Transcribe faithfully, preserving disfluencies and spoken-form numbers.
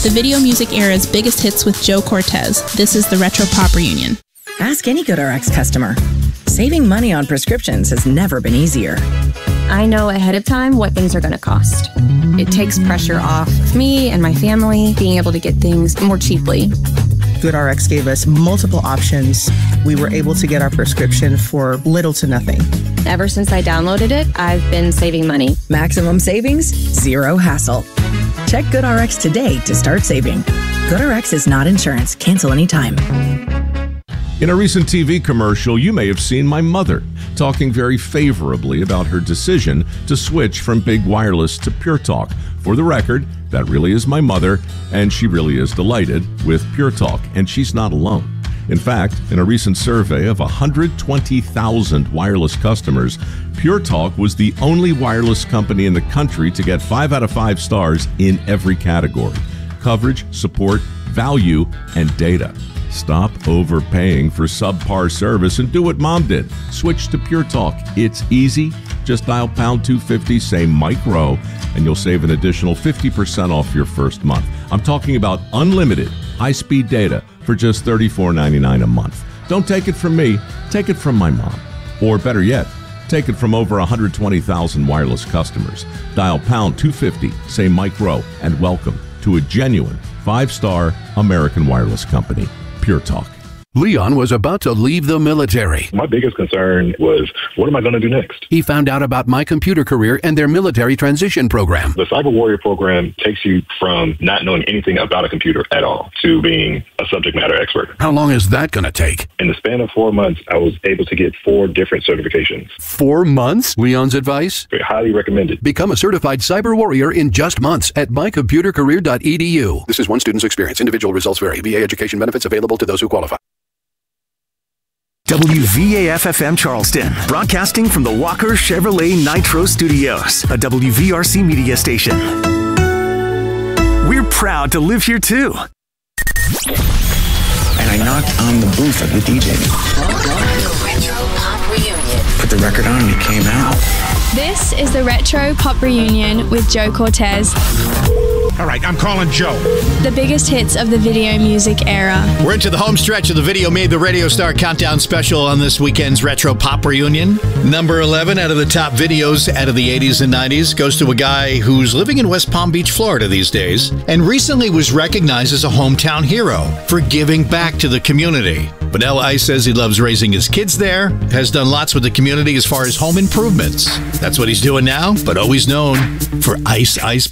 The video music era's biggest hits with Joe Cortez. This is the Retro Pop Reunion. Ask any GoodRx customer. Saving money on prescriptions has never been easier. I know ahead of time what things are going to cost. It takes pressure off of me and my family being able to get things more cheaply. GoodRx gave us multiple options. We were able to get our prescription for little to nothing. Ever since I downloaded it, I've been saving money. Maximum savings, zero hassle. Check GoodRx today to start saving. GoodRx is not insurance. Cancel anytime. In a recent T V commercial, you may have seen my mother talking very favorably about her decision to switch from Big Wireless to Pure Talk. For the record, that really is my mother, and she really is delighted with Pure Talk, and she's not alone. In fact, in a recent survey of one hundred twenty thousand wireless customers, Pure Talk was the only wireless company in the country to get five out of five stars in every category: coverage, support, value, and data. Stop overpaying for subpar service and do what Mom did. Switch to Pure Talk. It's easy. Just dial pound two fifty, say Mike Rowe, and you'll save an additional fifty percent off your first month. I'm talking about unlimited high-speed data for just thirty-four ninety-nine a month. Don't take it from me. Take it from my mom. Or better yet, take it from over one hundred twenty thousand wireless customers. Dial pound two fifty, say Mike Rowe, and welcome to a genuine five-star American wireless company. Pure Talk. Leon was about to leave the military. My biggest concern was, what am I going to do next? He found out about My Computer Career and their military transition program. The Cyber Warrior program takes you from not knowing anything about a computer at all to being a subject matter expert. How long is that going to take? In the span of four months, I was able to get four different certifications. Four months? Leon's advice? Very highly recommended. Become a certified Cyber Warrior in just months at my computer career dot e d u. This is one student's experience. Individual results vary. V A education benefits available to those who qualify. W V A F F M Charleston, broadcasting from the Walker Chevrolet Nitro Studios, a W V R C media station. We're proud to live here too. And I knocked on the booth of the D J. The Retro Pop Reunion. Put the record on and it came out. This is the Retro Pop Reunion with Joe Cortez. All right, I'm calling Joe. The biggest hits of the video music era. We're into the home stretch of the Video Made the Radio Star Countdown Special on this weekend's Retro Pop Reunion. Number eleven out of the top videos out of the eighties and nineties goes to a guy who's living in West Palm Beach, Florida these days, and recently was recognized as a hometown hero for giving back to the community. Vanilla Ice says he loves raising his kids there, has done lots with the community as far as home improvements. That's what he's doing now, but always known for Ice Ice